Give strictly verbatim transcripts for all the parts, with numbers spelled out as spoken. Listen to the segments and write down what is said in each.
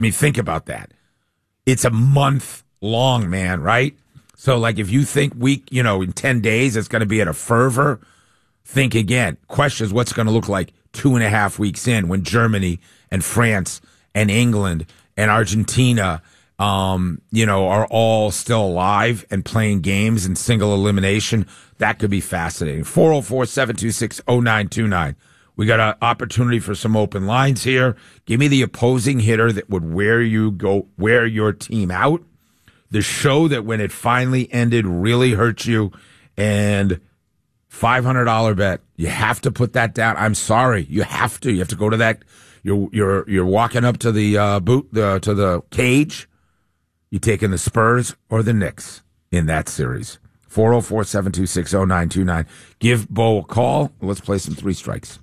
mean, think about that. It's a month long, man, right? So, like, if you think week, you know, in ten days it's going to be at a fervor, think again. Question is what's it going to look like two and a half weeks in when Germany and France and England and Argentina, um, you know, are all still alive and playing games in single elimination. That could be fascinating. four oh four, seven two six, oh nine two nine. We got an opportunity for some open lines here. Give me the opposing hitter that would wear you go wear your team out. The show that when it finally ended really hurt you, and five hundred dollars bet. You have to put that down. I'm sorry. You have to. You have to go to that. You're you're you're walking up to the uh, boot the to the cage. You taking the Spurs or the Knicks in that series? four oh four, seven two six, oh nine two nine. Give Bo a call. Let's play some three strikes.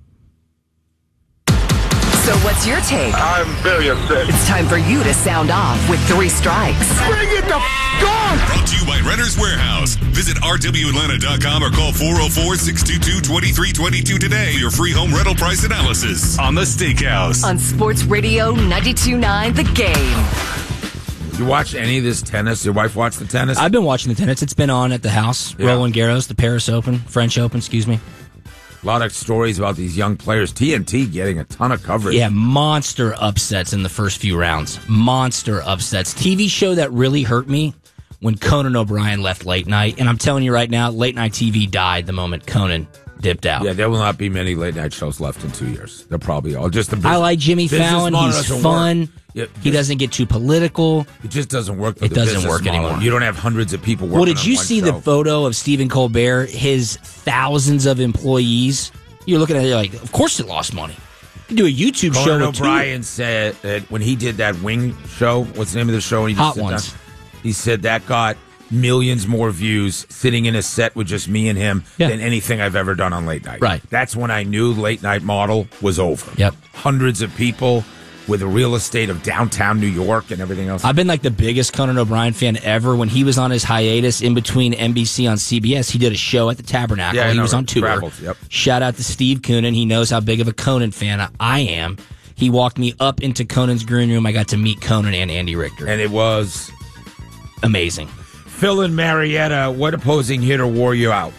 So what's your take? I'm very upset. It's time for you to sound off with three strikes. Bring it the f*** on! Brought to you by Renter's Warehouse. Visit R W Atlanta dot com or call four oh four, six two two, two three two two today for your free home rental price analysis on The Steakhouse. On Sports Radio ninety-two point nine The Game. You watch any of this tennis? Your wife watch the tennis? I've been watching the tennis. It's been on at the house. Yeah. Roland Garros, the Paris Open, French Open, excuse me. A lot of stories about these young players. T N T getting a ton of coverage. Yeah, monster upsets in the first few rounds. Monster upsets. T V show that really hurt me when Conan O'Brien left late night. And I'm telling you right now, late night T V died the moment Conan dipped out. Yeah, there will not be many late night shows left in two years. They'll probably all just the business. I like Jimmy Fallon. He's fun. Yeah, he doesn't get too political. It just doesn't work. For it the doesn't business work model. anymore. You don't have hundreds of people working. Well, did you on one see show. the photo of Stephen Colbert? His thousands of employees. You're looking at it like, of course it lost money. You do a YouTube Conan show with O'Brien said that when he did that Wing show, what's the name of the show? He Hot said Ones. That, he said that got millions more views sitting in a set with just me and him Yeah. than anything I've ever done on late night. Right. That's when I knew late night model was over. Yep. Hundreds of people with the real estate of downtown New York and everything else. I've been like the biggest Conan O'Brien fan ever. When he was on his hiatus in between N B C on C B S, he did a show at the Tabernacle. Yeah, I he know, was on tour. Travels, yep. Shout out to Steve Coonan. He knows how big of a Conan fan I am. He walked me up into Conan's green room. I got to meet Conan and Andy Richter. And it was amazing. Phil and Marietta, what opposing hitter wore you out?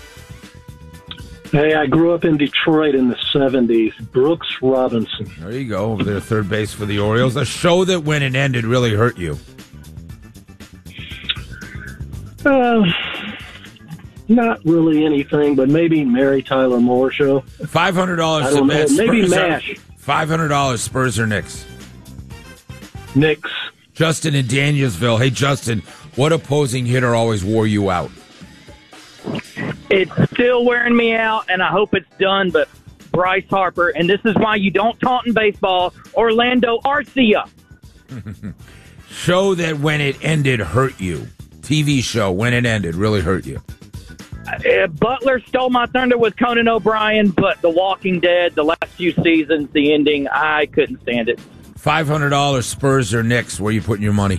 Hey, I grew up in Detroit in the seventies. Brooks Robinson. There you go, over there, third base for the Orioles. A show that when it ended really hurt you. Uh, not really anything, but maybe Mary Tyler Moore show. five hundred dollars I don't to know. bet. Maybe Spurs are- MASH. five hundred dollars Spurs or Knicks? Knicks. Justin in Danielsville. Hey, Justin, what opposing hitter always wore you out? It's still wearing me out, and I hope it's done, but Bryce Harper, and this is why you don't taunt in baseball, Orlando Arcia. Show that when it ended hurt you. T V show, when it ended, really hurt you. Uh, Butler stole my thunder with Conan O'Brien, but The Walking Dead, the last few seasons, the ending, I couldn't stand it. five hundred dollars Spurs or Knicks, where you putting your money?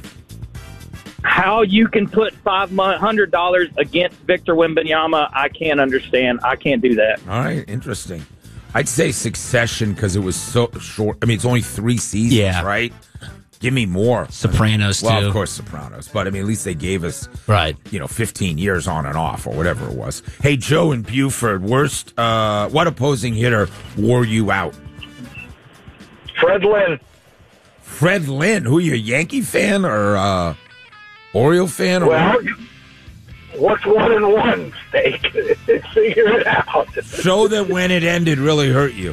How you can put five hundred dollars against Victor Wembanyama, I can't understand. I can't do that. All right, interesting. I'd say Succession because it was so short. I mean, it's only three seasons, Yeah. right? Give me more. Sopranos, well, too. of course, Sopranos. But, I mean, at least they gave us, Right. you know, fifteen years on and off or whatever it was. Hey, Joe in Buford, worst, uh, what opposing hitter wore you out? Fred Lynn. Fred Lynn. Who are you, a Yankee fan or uh, Oriole fan? Or Well, what's one and one, Steak? Figure it out. Show that when it ended really hurt you.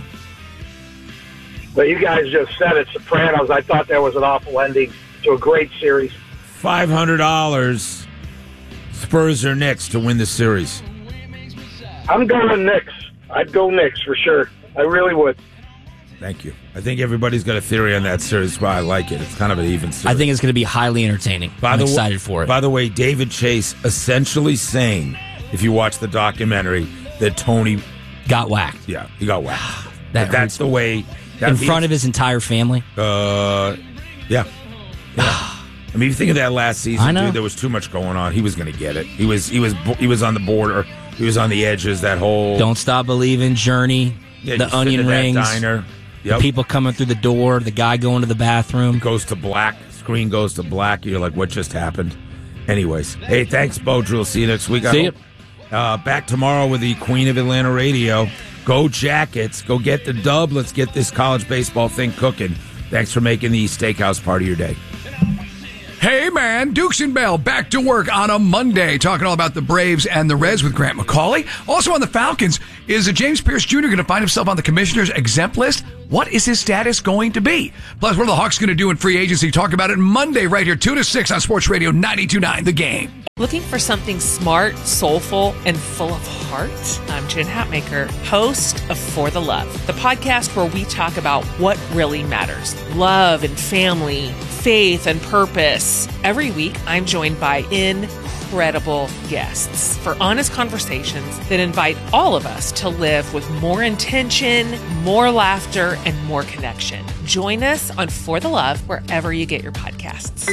But you guys just said it, Sopranos. I thought that was an awful ending to a great series. five hundred dollars Spurs or Knicks to win the series. I'm going Knicks. I'd go Knicks for sure. I really would. Thank you. I think everybody's got a theory on that series, but I like it. It's kind of an even series. I think it's going to be highly entertaining. By I'm the excited way, for it. By the way, David Chase essentially saying, if you watch the documentary, that Tony got whacked. Yeah, he got whacked. That That's hurts. the way. That In means- front of his entire family. Uh, yeah. yeah. I mean, if you think of that last season, I know. dude, there was too much going on. He was going to get it. He was. He was. He was on the border. He was on the edges. That whole Don't Stop Believing, Journey, Yeah, The just sitting Onion at that Rings. diner. Yep. The people coming through the door, the guy going to the bathroom. Goes to black. Screen goes to black. You're like, what just happened? Anyways, hey, thanks, Bo Drill. See you next week. See you. Uh, back tomorrow with the Queen of Atlanta Radio. Go Jackets. Go get the dub. Let's get this college baseball thing cooking. Thanks for making the Steakhouse part of your day. Hey, man, Dukes and Bell back to work on a Monday, talking all about the Braves and the Reds with Grant McCauley. Also on the Falcons, is James Pierce Junior going to find himself on the commissioner's exempt list? What is his status going to be? Plus, what are the Hawks going to do in free agency? Talk about it Monday right here, two to six on Sports Radio ninety-two point nine The Game. Looking for something smart, soulful, and full of heart? I'm Jen Hatmaker, host of For the Love, the podcast where we talk about what really matters. Love and family, faith and purpose. Every week, I'm joined by incredible guests for honest conversations that invite all of us to live with more intention, more laughter, and more connection. Join us on For the Love wherever you get your podcasts.